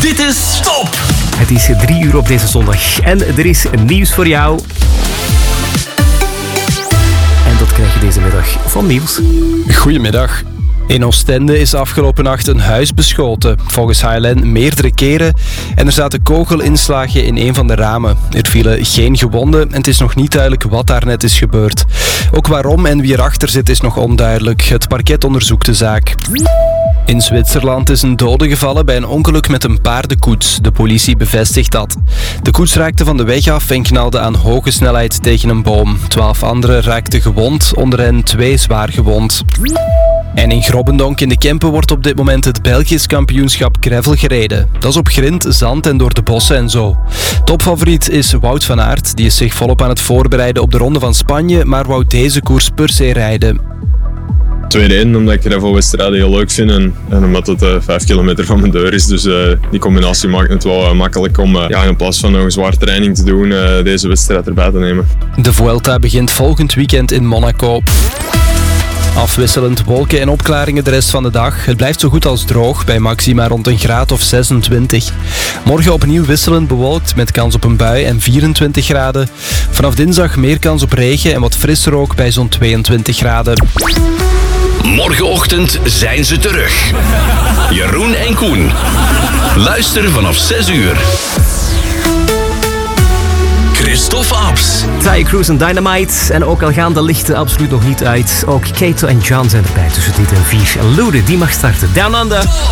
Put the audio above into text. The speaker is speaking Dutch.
Dit is Top! Het is 3 uur op deze zondag en er is nieuws voor jou. En dat krijg je deze middag van Niels. Goedemiddag. In Oostende is afgelopen nacht een huis beschoten. Volgens HLN meerdere keren. En er zaten kogelinslagen in een van de ramen. Er vielen geen gewonden en het is nog niet duidelijk wat daar net is gebeurd. Ook waarom en wie erachter zit is nog onduidelijk. Het parket onderzoekt de zaak. In Zwitserland is een dode gevallen bij een ongeluk met een paardenkoets. De politie bevestigt dat. De koets raakte van de weg af en knalde aan hoge snelheid tegen een boom. 12 anderen raakten gewond, onder hen 2 zwaar gewond. En in Grobbendonk in de Kempen wordt op dit moment het Belgisch kampioenschap gravel gereden. Dat is op grind, zand en door de bossen en zo. Topfavoriet is Wout van Aert. Die is zich volop aan het voorbereiden op de Ronde van Spanje, maar wou deze koers per se rijden. Tweede één, omdat ik gravelwedstrijden heel leuk vind en omdat het 5 kilometer van mijn deur is. Dus die combinatie maakt het wel makkelijk om in plaats van nog een zware training te doen, deze wedstrijd erbij te nemen. De Vuelta begint volgend weekend in Monaco. Afwisselend wolken en opklaringen de rest van de dag. Het blijft zo goed als droog, bij maxima rond een graad of 26. Morgen opnieuw wisselend bewolkt met kans op een bui en 24 graden. Vanaf dinsdag meer kans op regen en wat frisser ook bij zo'n 22 graden. Morgenochtend zijn ze terug. Jeroen en Koen. Luister vanaf 6 uur. Christophe Abs. Ty Cruz en Dynamite. En ook al gaan de lichten absoluut nog niet uit, ook Kato en John zijn erbij tussen dit en 4. Lude, die mag starten. Down Under.